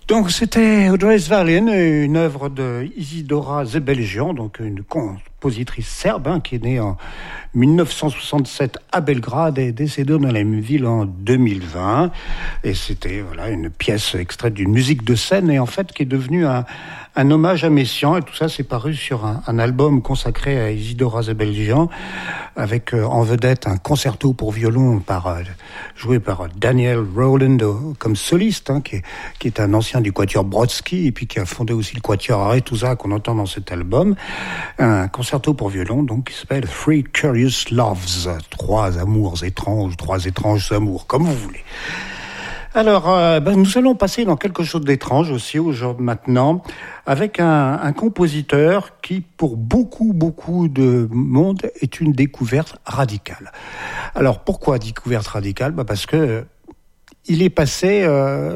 Donc c'était Odresvalin, une œuvre de Isidora Zebeljian, donc une compositrice serbe qui est née en 1967 à Belgrade et décédée dans la même ville en 2020. Et c'était une pièce extraite d'une musique de scène et en fait qui est devenue un hommage à Messiaen. Et tout ça c'est paru sur un album consacré à Isidora Zebeljian avec en vedette un concerto pour violon joué par Daniel Rowland comme soliste, qui est un ancien du quatuor Brodsky et puis qui a fondé aussi le quatuor Aretusa qu'on entend dans cet album. Un concerto pour violon donc qui s'appelle Three Curious Loves, trois amours étranges, trois étranges amours, comme vous voulez. Alors, nous allons passer dans quelque chose d'étrange aussi aujourd'hui maintenant, avec un compositeur qui, pour beaucoup de monde, est une découverte radicale. Alors, pourquoi découverte radicale ? Parce que il est passé,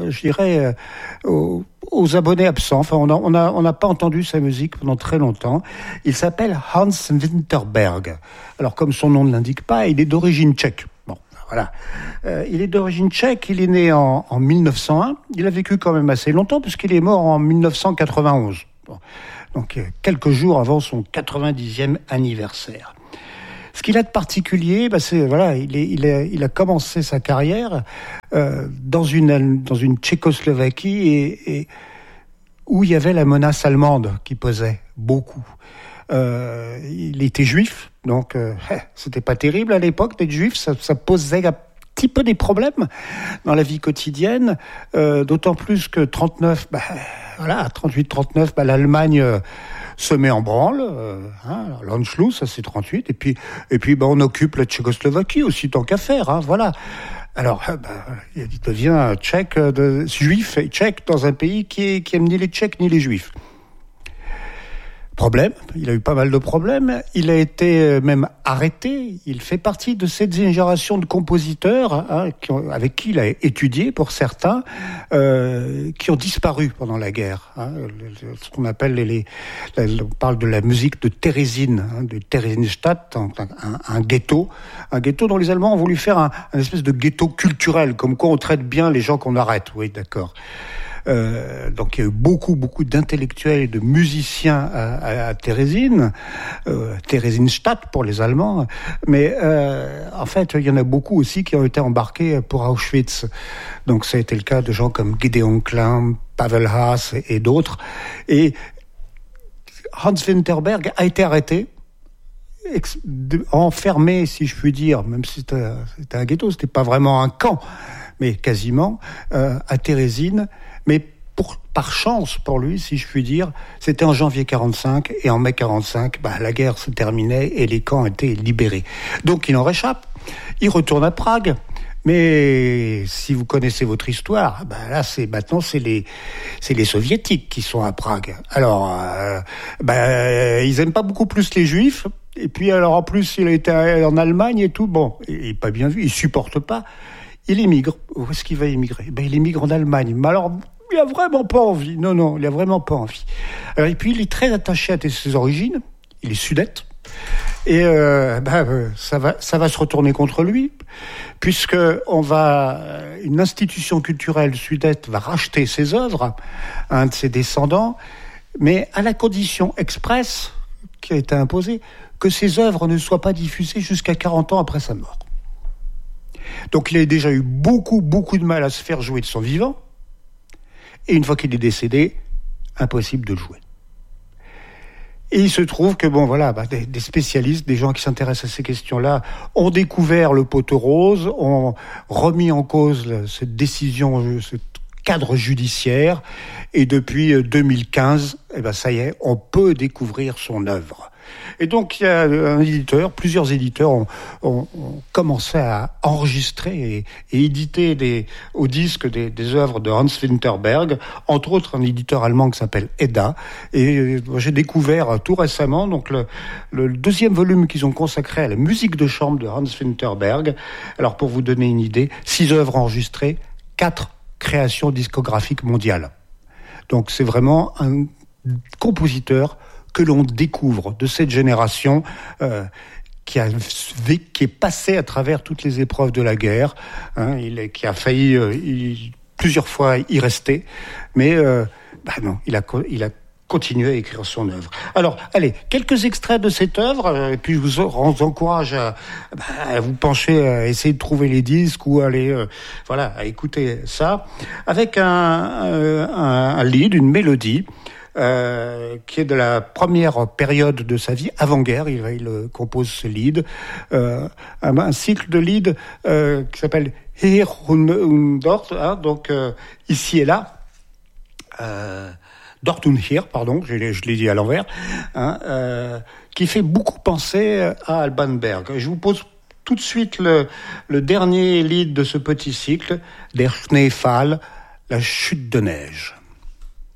aux abonnés absents. Enfin, on n'a pas entendu sa musique pendant très longtemps. Il s'appelle Hans Winterberg. Alors, comme son nom ne l'indique pas, il est d'origine tchèque. Voilà. Il est d'origine tchèque, il est né en 1901. Il a vécu quand même assez longtemps puisqu'il est mort en 1991. Bon. Donc quelques jours avant son 90e anniversaire. Ce qu'il a de particulier, il a commencé sa carrière dans une Tchécoslovaquie et où il y avait la menace allemande qui pesait beaucoup. Il était juif, donc c'était pas terrible à l'époque d'être juif, ça posait un petit peu des problèmes dans la vie quotidienne, d'autant plus que 38-39, l'Allemagne se met en branle, l'Anschluss, ça c'est 38, et puis on occupe la Tchécoslovaquie aussi tant qu'à faire, voilà. Alors, il devient juif et tchèque dans un pays qui aime ni les Tchèques ni les Juifs. Problème, il a eu pas mal de problèmes, il a été même arrêté, il fait partie de cette génération de compositeurs avec qui il a étudié pour certains, qui ont disparu pendant la guerre. Ce qu'on appelle on parle de la musique de Térésine, de Theresienstadt, un ghetto dont les Allemands ont voulu faire un espèce de ghetto culturel, comme quoi on traite bien les gens qu'on arrête, oui d'accord. Donc il y a eu beaucoup d'intellectuels et de musiciens à Térésine, Theresienstadt pour les Allemands, mais en fait il y en a beaucoup aussi qui ont été embarqués pour Auschwitz. Donc ça a été le cas de gens comme Gideon Klein, Pavel Haas et d'autres. Et Hans Winterberg a été arrêté, enfermé si je puis dire, même si c'était un ghetto, c'était pas vraiment un camp, mais quasiment, à Térésine. Mais par chance pour lui, si je puis dire, c'était en janvier 45 et en mai 45, la guerre se terminait et les camps étaient libérés. Donc il en réchappe, il retourne à Prague. Mais si vous connaissez votre histoire, là c'est les soviétiques qui sont à Prague. Alors ils aiment pas beaucoup plus les juifs. Et puis alors en plus il a été en Allemagne et tout. Bon, il est pas bien vu, il supporte pas. Il émigre. Où est-ce qu'il va émigrer ? Il émigre en Allemagne. Mais alors, il a vraiment pas envie. Non, il a vraiment pas envie. Alors, et puis, il est très attaché à ses origines. Il est sudète. Et ça va se retourner contre lui, puisque une institution culturelle sudète va racheter ses œuvres à un de ses descendants, mais à la condition expresse qui a été imposée que ses œuvres ne soient pas diffusées jusqu'à 40 ans après sa mort. Donc il a déjà eu beaucoup de mal à se faire jouer de son vivant, et une fois qu'il est décédé, impossible de le jouer. Et il se trouve que des spécialistes, des gens qui s'intéressent à ces questions-là, ont découvert le poteau rose, ont remis en cause cette décision, ce cadre judiciaire, et depuis 2015, ça y est, on peut découvrir son œuvre. Et donc, il y a plusieurs éditeurs ont commencé à enregistrer et éditer au disque des œuvres de Hans Winterberg, entre autres un éditeur allemand qui s'appelle Edda. Et j'ai découvert tout récemment donc le deuxième volume qu'ils ont consacré à la musique de chambre de Hans Winterberg. Alors, pour vous donner une idée, 6 œuvres enregistrées, 4 créations discographiques mondiales. Donc, c'est vraiment un compositeur que l'on découvre de cette génération qui est passée à travers toutes les épreuves de la guerre, qui a failli plusieurs fois y rester, mais non, il a continué à écrire son œuvre. Alors, allez, quelques extraits de cette œuvre, et puis je vous encourage à vous pencher, à essayer de trouver les disques ou aller, à écouter ça, avec un lead, une mélodie, qui est de la première période de sa vie, avant-guerre. Il compose ce lead, un cycle de lead qui s'appelle Hier und dort, donc ici et là. Dort und hier, pardon, je l'ai dit à l'envers, qui fait beaucoup penser à Alban Berg. Je vous pose tout de suite le dernier lead de ce petit cycle, Der Schneefall, la chute de neige.